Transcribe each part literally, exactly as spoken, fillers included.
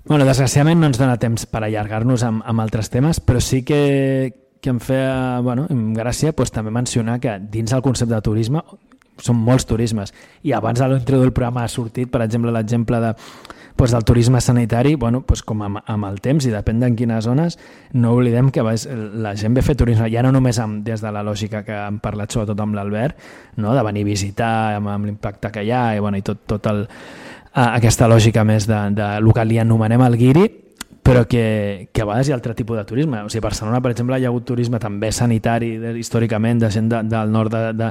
Bueno, desgraciadament no ens dona temps per allargar-nos amb, amb altres temes, però sí que, que em feia bueno, gràcia pues, també mencionar que dins del concepte de turisme són molts turismes, i abans de l'introduir el programa ha sortit, per exemple, l'exemple de, pues, del turisme sanitari, bueno, pues, com amb, amb el temps, i depèn en quines zones, no oblidem que la gent ve a fer turisme, ja no només amb, des de la lògica que hem parlat sobretot amb l'Albert, no? De venir a visitar amb, amb l'impacte que hi ha, i, bueno, i tot, tot el, aquesta lògica més de, de el que li anomenem el guiri, però que, que a vegades hi ha altre tipus de turisme. O sigui, a Barcelona, per exemple, hi ha hagut turisme també sanitari, de, històricament, de gent de, del nord de, de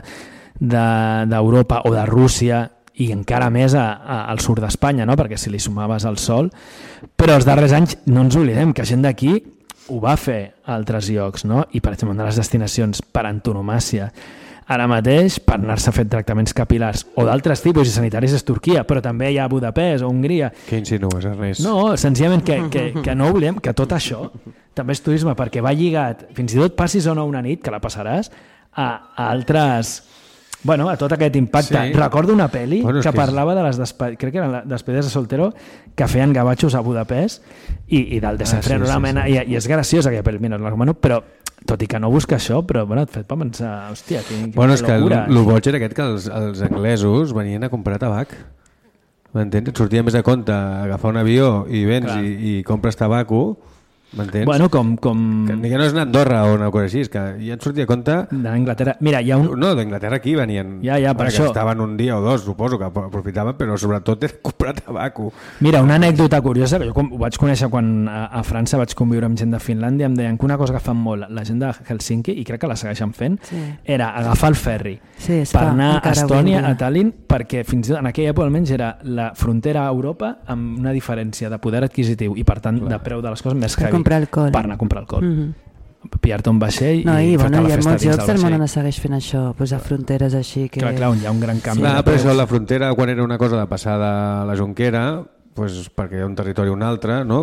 d'Europa de, o de Rússia, i encara més a, a, al sud d'Espanya, no? Perquè si li sumaves el sol, però els darrers anys no ens oblidem que gent d'aquí ho va fer a altres llocs, no? I per exemple, una de les destinacions per antonomàsia ara mateix per anar-se a fer tractaments capil·lars o d'altres tipus i sanitaris és Turquia, però també hi ha Budapest o Hongria. Què insinues, Ernest? No, senzillament que, que, que no oblidem que tot això també és turisme, perquè va lligat, fins i tot passis o no una nit, que la passaràs, a, a altres... Bueno, a tot aquest impacte. Sí. Recordo una pel·li bueno, que parlava és... de les despe... crec que eren les despedides de soltero que feien gavatxos a Budapest i, i del desenfreno, ah, sí, sí, sí. I, i és graciós aquella pel·li, mira, però tot i que no busca això, però bueno, et fet per pensar, hòstia, que, que bueno, és que el, el boig era aquest que els, els anglesos venien a comprar tabac, m'entens? Et sortia més a compte agafar un avió i vens i, i compres tabaco, m'entens? Bueno, com... com... Que, que no és Andorra o una cosa així, és que ja et sortia a compte... D'Anglaterra, mira, hi ha un... No, d'Anglaterra aquí venien... Ja, ja, per això. Estaven un dia o dos, suposo, que aprofitaven, però sobretot era comprar tabaco. Mira, una anècdota curiosa, jo ho vaig conèixer quan a, a França vaig conviure amb gent de Finlàndia, em deien que una cosa que fan molt la gent de Helsinki, i crec que la segueixen fent, sí. Era agafar el ferri sí, per anar a Estònia, a Tallinn, perquè fins i tot en aquella època almenys era la frontera a Europa amb una diferència de poder adquisitiu i per tant Clar. De preu de les coses més heavy. Comprar alcohol. Per anar a comprar alcohol. Mm-hmm. Pillar-te un vaixell no, i, i bueno, fer-te la festa dins del vaixell. Hi ha molts llocs del món on es segueix fent això, pues a fronteres així que... Clar, clar, hi ha un gran canvi. Sí. Clar, però això, la frontera, quan era una cosa de passada a la Jonquera, pues, perquè hi ha un territori o un altre, no?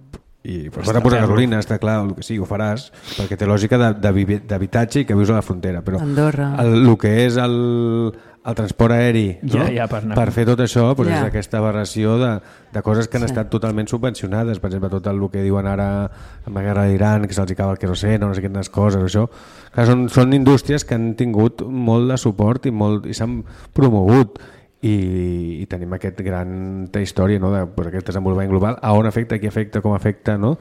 I per posar gasolina, està clar, el que sigui, ho faràs, perquè té lògica d'habitatge i que vius a la frontera. Però Andorra. El, el que és el, el transport aeri, no? ja, ja, per, per fer tot això, pues, ja. És aquesta aberració de, de coses que han sí. estat totalment subvencionades. Per exemple, tot el que diuen ara amb la guerra d'Iran, que se'ls acaba el querosè, no sé quines coses, això. Clar, són, són indústries que han tingut molt de suport i, molt, i s'han promogut. I, i tenim aquest gran història, no? De, pues, aquest desenvolupament global, a on afecta, qui afecta, com afecta, no?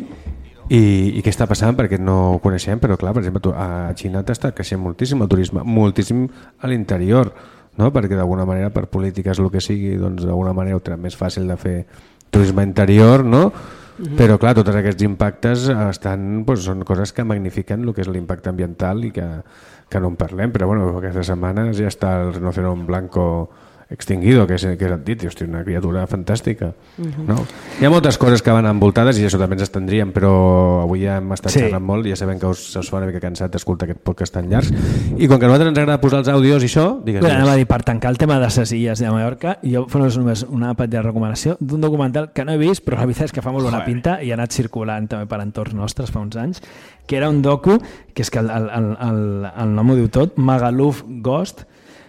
I, i què està passant, perquè no ho coneixem, però clar, per exemple, a Xina està creixent moltíssim el turisme, moltíssim a l'interior, no? Perquè d'alguna manera, per polítiques, el que sigui, doncs d'alguna manera ho tenen més fàcil de fer turisme interior, no? Mm-hmm. Però clar, tots aquests impactes estan, doncs, són coses que magnifiquen el que és l'impacte ambiental i que, que no en parlem, però bueno, aquestes setmanes ja està el rinoceront blanco extinguido, que és, que és antit, hosti, una criatura fantàstica. Uh-huh. No? Hi ha moltes coses que van envoltades i això també ens estendríem, però avui ja hem estat sí. Xerrant molt i ja sabem que us, us fa una mica cansat d'escoltar aquest podcast tan llarg. I com que a nosaltres ens agrada posar els àudios i això, digues. Bueno, anem a dir, per tancar el tema de les illes de Mallorca, jo faig només una petita recomanació d'un documental que no he vist, però la veritat és que fa molt bona pinta i ha anat circulant també per entorns nostres fa uns anys, que era un docu, que és que el, el, el, el, el nom ho diu tot, Magaluf Ghost,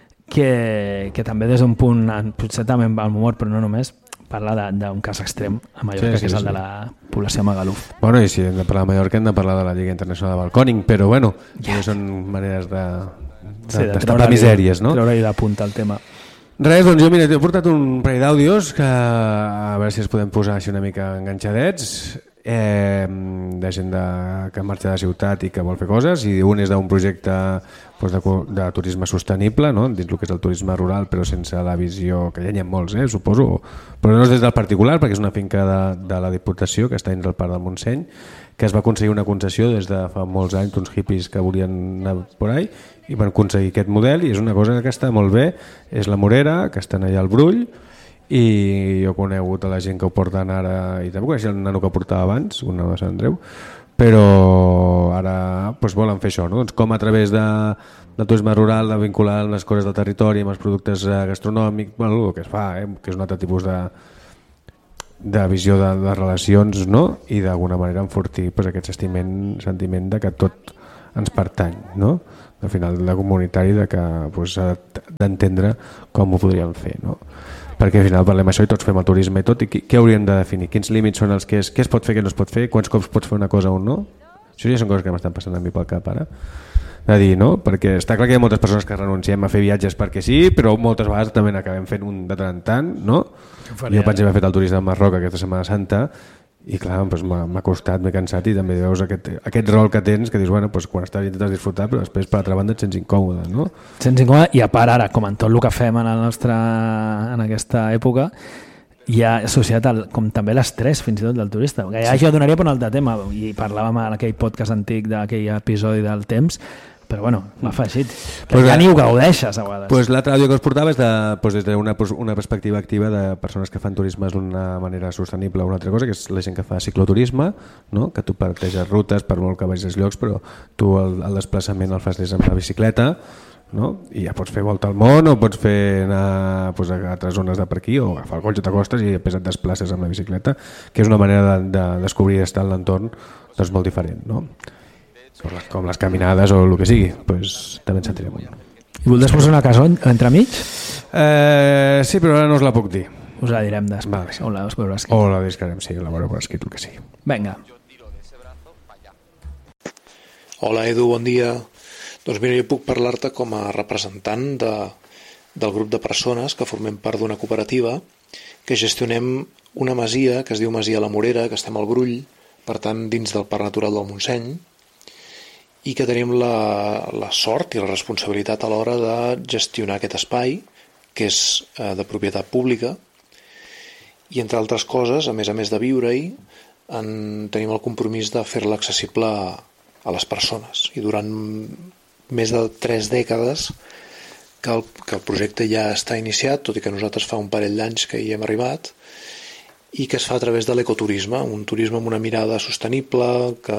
que, que també des d'un punt, potser també amb l'humor, però no només, parla d'un cas extrem a Mallorca, sí, sí, que és el sí. De la població Magaluf. Bueno, i si hem de parlar de Mallorca hem de parlar de la Lliga Internacional de Balcòning, però bueno, ja. Són maneres de, de, sí, de tapar misèries, no? Treure-hi de punta el tema. Res, doncs jo mira, t'he portat un parell d'àudios que a veure si els podem posar així una mica enganxadets, eh, de gent de, que marxa de la ciutat i que vol fer coses, i un és d'un projecte doncs, de, de turisme sostenible, no? Dins el que és el turisme rural, però sense la visió, que ja n'hi ha molts, eh, suposo, però no és des del particular, perquè és una finca de, de la Diputació que està dins del Parc del Montseny, que es va aconseguir una concessió des de fa molts anys d'uns hippies que volien anar por ahí i van aconseguir aquest model, i és una cosa que està molt bé, és la Morera, que estan allà al Brull, i jo he conegut a la gent que ho porten ara, i també coneixia el nano que ho portava abans, un nano de Sant Andreu, però ara doncs, volen fer això, no? Doncs com a través de, del turisme rural, de vincular les coses del territori amb els productes gastronòmics, bueno, el que es fa, eh? Que és un altre tipus de, de visió de, de relacions, no? I d'alguna manera enfortir pues, aquest sentiment, sentiment de que tot ens pertany, no? Al final de comunitari, de que pues, s'ha d'entendre com ho podríem fer, no? perquè al final parlem això i tots fem el turisme i tot, i què hauríem de definir? Quins límits són els que és, què es pot fer, què no es pot fer, quants cops pots fer una cosa o no? Això ja són coses que m'estan passant a mi pel cap ara, de dir, no? Perquè està clar que hi ha moltes persones que renunciem a fer viatges perquè sí, però moltes vegades també n'acabem fent un de tant en tant, no? Jo, per exemple, he fet el turisme de Marroc aquesta Setmana Santa i clar, doncs m'ha costat, m'he cansat i també veus aquest, aquest rol que tens que dius, bueno, doncs quan estàs intentes disfrutar però després per altra banda et sents incòmode, no? Et sents incòmode i a part ara, com en tot el que fem en, el nostre, en aquesta època, hi ha associat el, com també l'estrès fins i tot del turista, que ja sí. Jo donaria per un altre tema i parlàvem en aquell podcast antic d'aquell episodi del temps, però bueno, m'ha afegit que pues ja ni ho gaudeixes a vegades. Pues l'altre àudio que us portava és de, pues des d'una una perspectiva activa de persones que fan turisme d'una manera sostenible o una altra cosa, que és la gent que fa cicloturisme, no? Que tu parteges rutes per molt que vagis als llocs, però tu el, el desplaçament el fas des amb la bicicleta, no? I ja pots fer volta al món o pots fer anar pues, a altres zones de per aquí o agafar el cotxe, t'acostes i després et desplaces amb la bicicleta, que és una manera de, de descobrir i estar en l'entorn doncs, molt diferent, no? Com les caminades o el que sigui, pues, també ens sentirem. I voldràs posar una cançó entremig? Eh, sí, però ara no us la puc dir. Us la direm després. Vale. O la veureu escrit. O la discarem, sí, la veureu per escrit, el que sigui. Vinga. Hola Edu, bon dia. Doncs mira, jo puc parlar-te com a representant de, del grup de persones que formem part d'una cooperativa que gestionem una masia que es diu Masia La Morera, que estem al Brull, per tant dins del Parc Natural del Montseny, i que tenim la, la sort i la responsabilitat a l'hora de gestionar aquest espai, que és eh, de propietat pública, i entre altres coses, a més a més de viure-hi, en, tenim el compromís de fer-la accessible a, a les persones. I durant més de tres dècades que el, que el projecte ja està iniciat, tot i que nosaltres fa un parell d'anys que hi hem arribat, i que es fa a través de l'ecoturisme, un turisme amb una mirada sostenible, que,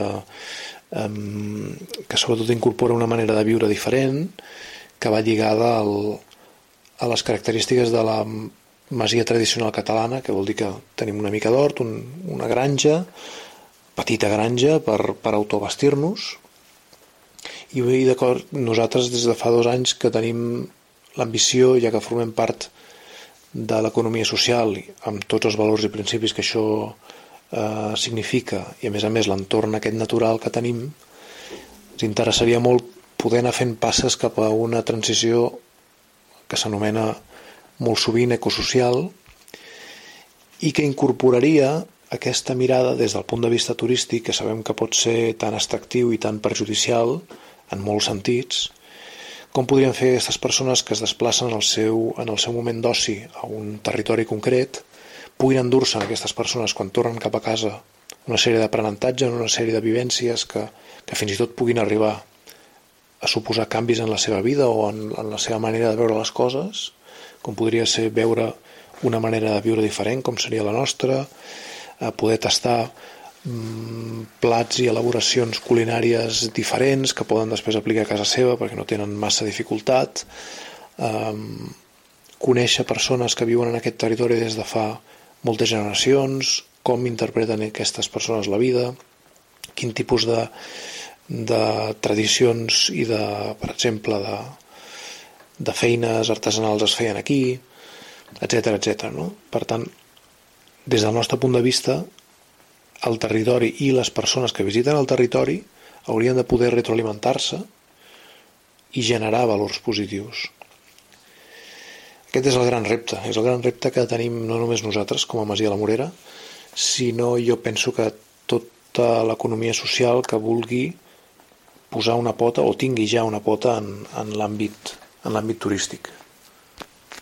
um, que sobretot incorpora una manera de viure diferent, que va lligada al, a les característiques de la masia tradicional catalana, que vol dir que tenim una mica d'hort, un, una granja, petita granja per, per autobastir-nos, i, i d'acord, nosaltres des de fa dos anys que tenim l'ambició, ja que formem part de l'economia social amb tots els valors i principis que això eh, significa i a més a més l'entorn aquest natural que tenim, ens interessaria molt poder anar fent passes cap a una transició que s'anomena molt sovint ecosocial i que incorporaria aquesta mirada des del punt de vista turístic, que sabem que pot ser tan extractiu i tan perjudicial en molts sentits. Com podrien fer aquestes persones que es desplacen en el seu, en el seu moment d'oci a un territori concret, puguin endur-se aquestes persones quan tornen cap a casa una sèrie d'aprenentatges, una sèrie de vivències que, que fins i tot puguin arribar a suposar canvis en la seva vida o en, en la seva manera de veure les coses, com podria ser veure una manera de viure diferent, com seria la nostra, a poder tastar plats i elaboracions culinàries diferents que poden després aplicar a casa seva perquè no tenen massa dificultat, um, conèixer persones que viuen en aquest territori des de fa moltes generacions, com interpreten aquestes persones la vida, quin tipus de, de tradicions i de, per exemple, de, de feines artesanals es feien aquí, etcètera, etcètera, no? Per tant, des del nostre punt de vista, el territori i les persones que visiten el territori haurien de poder retroalimentar-se i generar valors positius. Aquest és el gran repte, és el gran repte que tenim no només nosaltres com a Masia La Morera, sinó jo penso que tota l'economia social que vulgui posar una pota o tingui ja una pota en, en l'àmbit en l'àmbit turístic.